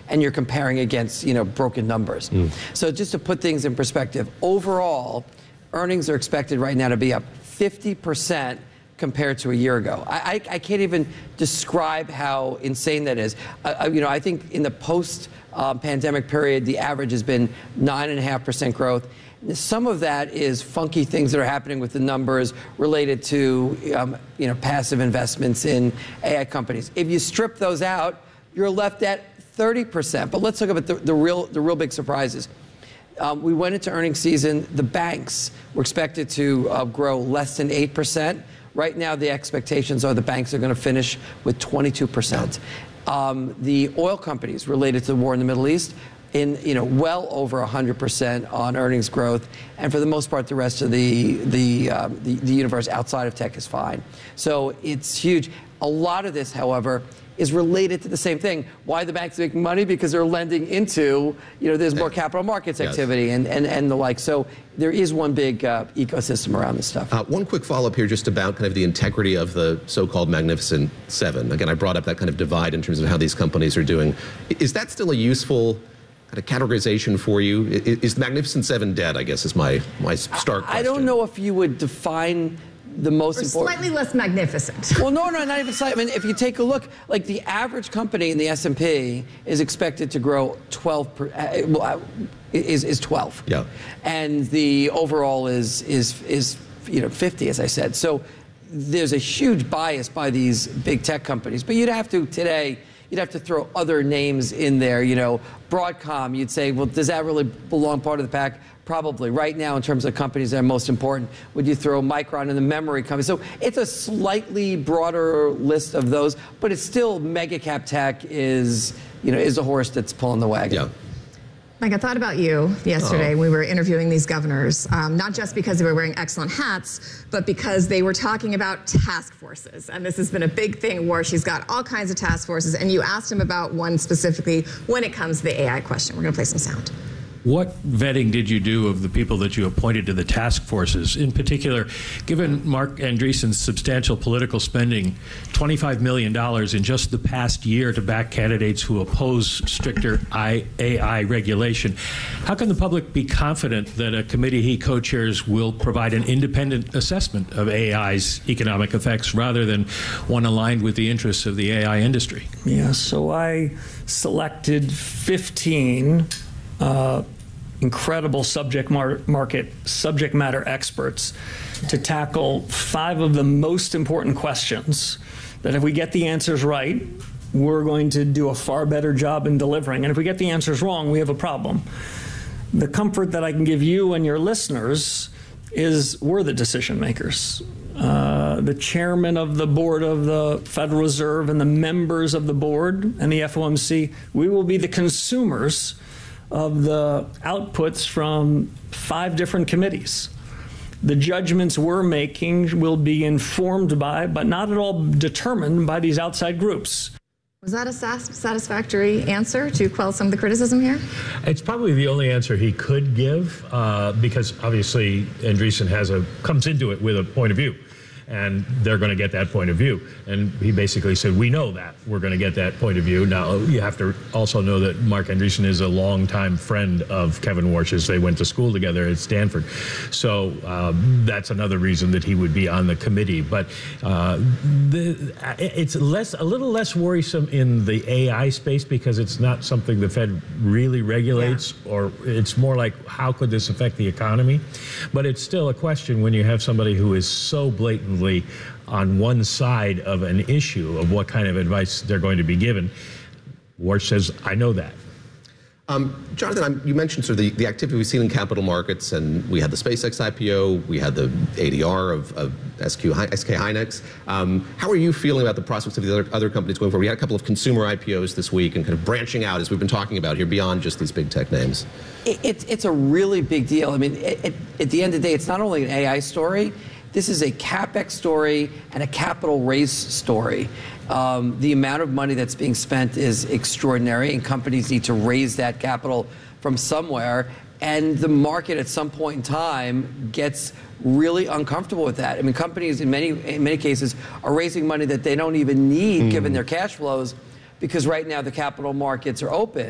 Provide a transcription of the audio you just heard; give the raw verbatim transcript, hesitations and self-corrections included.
and you're comparing against, you know, broken numbers. Mm. So just to put things in perspective, overall, earnings are expected right now to be up fifty percent compared to a year ago. I, I, I can't even describe how insane that is. Uh, you know, I think in the post-pandemic uh, period, the average has been nine and a half percent growth. Some of that is funky things that are happening with the numbers related to, um, you know, passive investments in A I companies. If you strip those out, you're left at thirty percent. But let's look at the, the real, the real big surprises. Um, we went into earnings season. The banks were expected to uh, grow less than eight percent. Right now, the expectations are the banks are going to finish with twenty-two percent. Um, the oil companies related to the war in the Middle East, in, you know, well over one hundred percent on earnings growth, and for the most part, the rest of the the, um, the the universe outside of tech is fine. So it's huge. A lot of this, however, is related to the same thing. Why the banks are making money? Because they're lending into, you know, there's more capital markets activity yes. and, and, and the like. So there is one big uh, ecosystem around this stuff. Uh, one quick follow-up here just about kind of the integrity of the so-called Magnificent Seven. Again, I brought up that kind of divide in terms of how these companies are doing. Is that still a useful kind of categorization for you? Is, is the Magnificent Seven dead, I guess, is my, my stark question. I don't know if you would define the most or important. Slightly less magnificent. Well, no, no, not even slightly. I mean, if you take a look, like the average company in the S and P is expected to grow twelve per, uh, well, is is twelve. Yeah. And the overall is is is you know fifty, as I said. So there's a huge bias by these big tech companies. But you'd have to today. You'd have to throw other names in there, you know, Broadcom. You'd say, well, does that really belong part of the pack? Probably. Right now, in terms of companies that are most important, would you throw Micron in the memory company? So it's a slightly broader list of those, but it's still mega cap tech is, you know, is a horse that's pulling the wagon. Yeah. Mike, I thought about you yesterday. Uh-oh. We were interviewing these governors, um, not just because they were wearing excellent hats, but because they were talking about task forces. And this has been a big thing where she's got all kinds of task forces. And you asked him about one specifically when it comes to the A I question. We're going to play some sound. What vetting did you do of the people that you appointed to the task forces? In particular, given Marc Andreessen's substantial political spending, twenty-five million dollars in just the past year to back candidates who oppose stricter A I regulation, how can the public be confident that a committee he co-chairs will provide an independent assessment of A I's economic effects rather than one aligned with the interests of the A I industry? Yeah, so I selected fifteen Uh, incredible subject mar market, subject matter experts to tackle five of the most important questions that if we get the answers right, we're going to do a far better job in delivering. And if we get the answers wrong, we have a problem. The comfort that I can give you and your listeners is we're the decision makers. Uh, the chairman of the board of the Federal Reserve and the members of the board and the F O M C, we will be the consumers of the outputs from five different committees. The judgments we're making will be informed by, but not at all determined by, these outside groups. Was that a satisfactory answer to quell some of the criticism here? It's probably the only answer he could give, uh, because obviously Andreessen has a comes into it with a point of view. And they're going to get that point of view. And he basically said, we know that we're going to get that point of view. Now, you have to also know that Marc Andreessen is a longtime friend of Kevin Warsh's. They went to school together at Stanford. So um, that's another reason that he would be on the committee. But uh, the, it's less, a little less worrisome in the A I space because it's not something the Fed really regulates, yeah. or it's more like, how could this affect the economy? But it's still a question when you have somebody who is so blatantly on one side of an issue of what kind of advice they're going to be given. Warsh says, I know that. Um, Jonathan, I'm, you mentioned sort of the, the activity we've seen in capital markets, and we had the SpaceX I P O, we had the A D R of, of S K Hynix. Um, how are you feeling about the prospects of the other, other companies going forward? We had a couple of consumer I P Os this week and kind of branching out, as we've been talking about here, beyond just these big tech names. It, it, it's a really big deal. I mean, it, it, at the end of the day, it's not only an A I story. This is a CapEx story and a capital raise story. Um, the amount of money that's being spent is extraordinary, and companies need to raise that capital from somewhere. And the market at some point in time gets really uncomfortable with that. I mean, companies in many, in many cases are raising money that they don't even need mm. given their cash flows, because right now the capital markets are open.